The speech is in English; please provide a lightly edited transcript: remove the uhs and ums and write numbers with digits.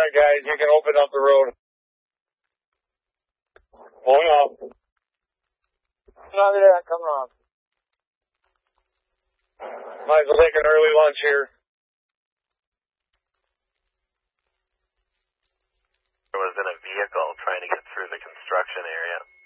right, guys, you can open up the road. Going off. Copy that, coming off. Might as well take an early lunch here. I was in a vehicle trying to get through the construction area.